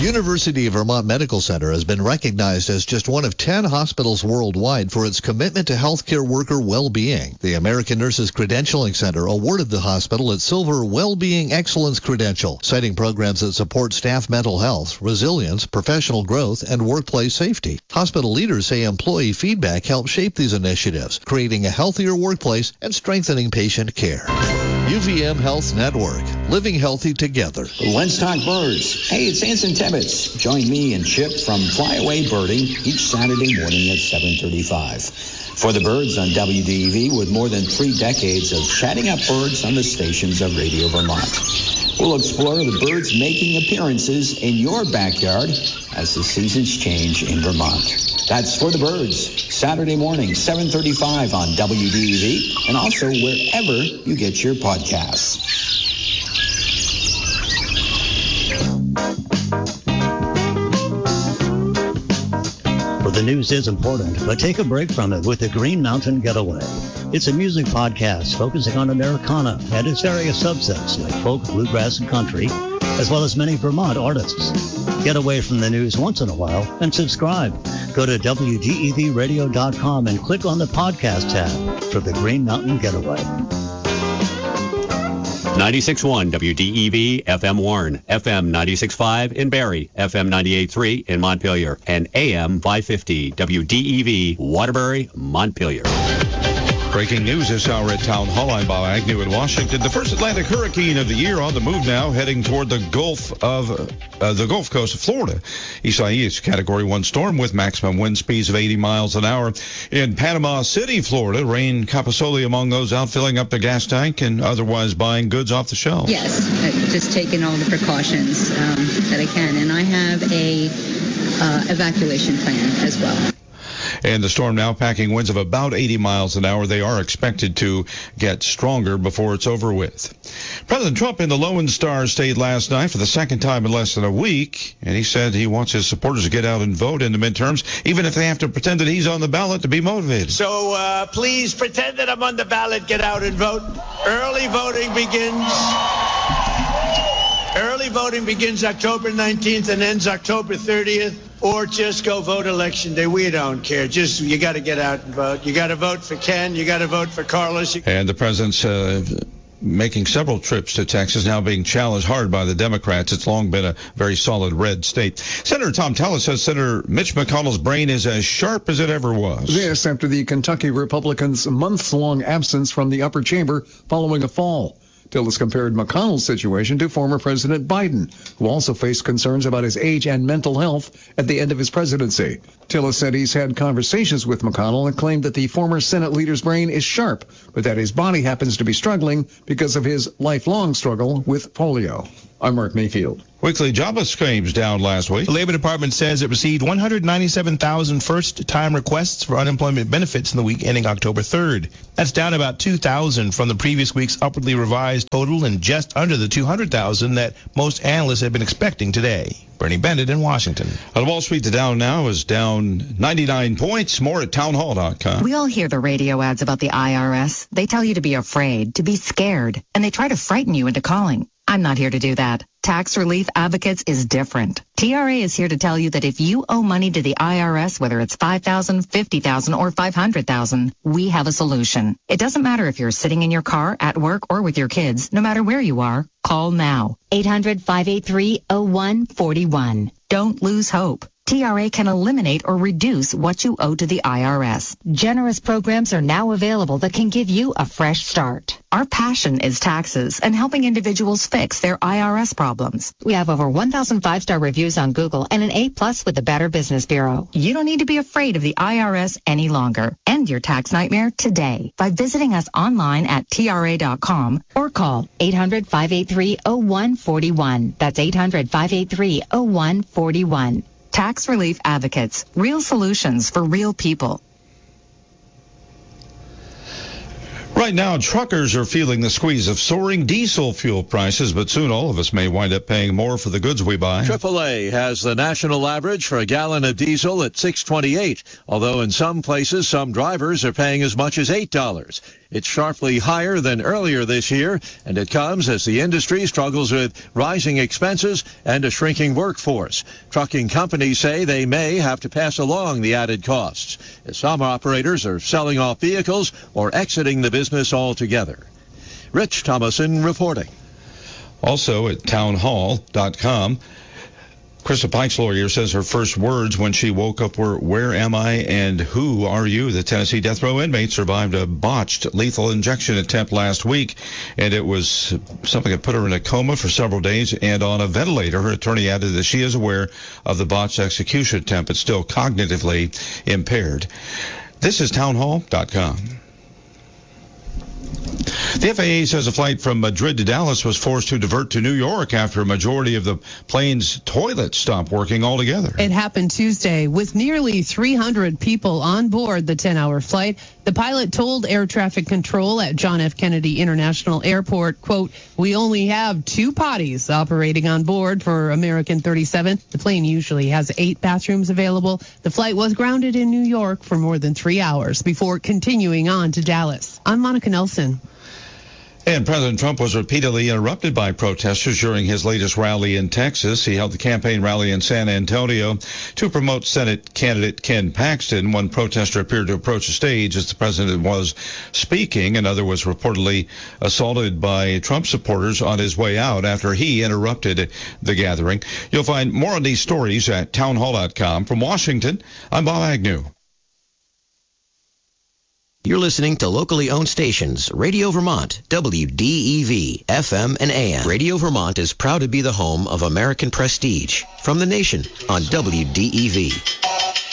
University of Vermont Medical Center has been recognized as just one of 10 hospitals worldwide for its commitment to healthcare worker well-being. The American Nurses Credentialing Center awarded the hospital its Silver Well-Being Excellence Credential, citing programs that support staff mental health, resilience, professional growth, and workplace safety. Hospital leaders say employee feedback helps shape these initiatives, creating a healthier workplace and strengthening patient care. UVM Health Network, living healthy together. Let's talk birds. Hey, it's Anson Tebbetts. Join me and Chip from Flyaway Birding each Saturday morning at 7:35. For the birds on WDEV, with more than 3 decades of chatting up birds on the stations of Radio Vermont. We'll explore the birds making appearances in your backyard as the seasons change in Vermont. That's For the Birds, Saturday morning, 7:35 on WDEV, and also wherever you get your podcasts. Well, the news is important, but take a break from it with the Green Mountain Getaway. It's a music podcast focusing on Americana and its various subsets like folk, bluegrass, and country, as well as many Vermont artists. Get away from the news once in a while and subscribe. Go to WDEVradio.com and click on the podcast tab for the Green Mountain Getaway. 96.1 WDEV FM Warren, FM 96.5 in Barrie, FM 98.3 in Montpelier, and AM 550 WDEV Waterbury, Montpelier. Breaking news this hour at Town Hall. I'm Bob Agnew in Washington. The first Atlantic hurricane of the year on the move now, heading toward the Gulf Coast of Florida. Isaias, Category 1 storm with maximum wind speeds of 80 miles an hour. In Panama City, Florida, Rain Capasoli among those out filling up the gas tank and otherwise buying goods off the shelf. Yes, I've just taken all the precautions that I can, and I have a evacuation plan as well. And the storm now packing winds of about 80 miles an hour. They are expected to get stronger before it's over with. President Trump in the Lone Star State last night for the second time in less than a week, and he said he wants his supporters to get out and vote in the midterms, even if they have to pretend that he's on the ballot to be motivated. So please pretend that I'm on the ballot, get out and vote. Early voting begins October 19th and ends October 30th. Or just go vote election day. We don't care. Just, you got to get out and vote. You got to vote for Ken. You got to vote for Carlos. And the president's making several trips to Texas, now being challenged hard by the Democrats. It's long been a very solid red state. Senator Tom Tallis says Senator Mitch McConnell's brain is as sharp as it ever was. This after the Kentucky Republicans' months-long absence from the upper chamber following a fall. Tillis compared McConnell's situation to former President Biden, who also faced concerns about his age and mental health at the end of his presidency. Tillis said he's had conversations with McConnell and claimed that the former Senate leader's brain is sharp, but that his body happens to be struggling because of his lifelong struggle with polio. I'm Mark Mayfield. Weekly jobless claims down last week. The Labor Department says it received 197,000 first-time requests for unemployment benefits in the week ending October 3rd. That's down about 2,000 from the previous week's upwardly revised total and just under the 200,000 that most analysts had been expecting today. Bernie Bennett in Washington. On Wall Street, the Dow now is down 99 points. More at townhall.com. We all hear the radio ads about the IRS. They tell you to be afraid, to be scared, and they try to frighten you into calling. I'm not here to do that. Tax Relief Advocates is different. TRA is here to tell you that if you owe money to the IRS, whether it's $5,000, $50,000, or $500,000, we have a solution. It doesn't matter if you're sitting in your car, at work, or with your kids. No matter where you are, call now. 800-583-0141. Don't lose hope. TRA can eliminate or reduce what you owe to the IRS. Generous programs are now available that can give you a fresh start. Our passion is taxes and helping individuals fix their IRS problems. We have over 1,000 five-star reviews on Google and an A+ with the Better Business Bureau. You don't need to be afraid of the IRS any longer. End your tax nightmare today by visiting us online at TRA.com or call 800-583-0141. That's 800-583-0141. Tax Relief Advocates, real solutions for real people. Right now, truckers are feeling the squeeze of soaring diesel fuel prices, but soon all of us may wind up paying more for the goods we buy. AAA has the national average for a gallon of diesel at $6.28, although in some places, some drivers are paying as much as $8. It's sharply higher than earlier this year, and it comes as the industry struggles with rising expenses and a shrinking workforce. Trucking companies say they may have to pass along the added costs, as some operators are selling off vehicles or exiting the business altogether. Rich Thomason reporting. Also at townhall.com, Krista Pike's lawyer says her first words when she woke up were, "Where am I and who are you?" The Tennessee death row inmate survived a botched lethal injection attempt last week, and it was something that put her in a coma for several days and on a ventilator. Her attorney added that she is aware of the botched execution attempt, but still cognitively impaired. This is townhall.com. The FAA says a flight from Madrid to Dallas was forced to divert to New York after a majority of the plane's toilets stopped working altogether. It happened Tuesday with nearly 300 people on board the 10-hour flight. The pilot told air traffic control at John F. Kennedy International Airport, quote, "We only have 2 potties operating on board for American 37. The plane usually has 8 bathrooms available. The flight was grounded in New York for more than 3 hours before continuing on to Dallas." I'm Monica Nelson. And President Trump was repeatedly interrupted by protesters during his latest rally in Texas. He held the campaign rally in San Antonio to promote Senate candidate Ken Paxton. One protester appeared to approach the stage as the president was speaking. Another was reportedly assaulted by Trump supporters on his way out after he interrupted the gathering. You'll find more on these stories at townhall.com. From Washington, I'm Bob Agnew. You're listening to locally owned stations, Radio Vermont, WDEV, FM and AM. Radio Vermont is proud to be the home of American Prestige from the nation on WDEV.